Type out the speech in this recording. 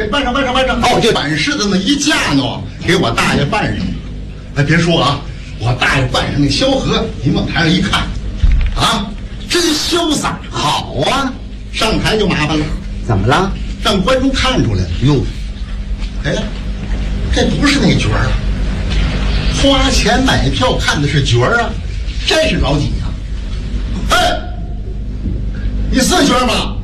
办上。哦，这办事的那一架呢，给我大爷办上。哎，别说啊，我大爷办上那萧何，你往台上一看，啊，真潇洒，好啊！上台就麻烦了， 怎么了？ 让观众看出来了。哟，哎，这不是那角儿啊，花钱买票看的是角儿啊，这是老几呀？哎，你是角儿吗？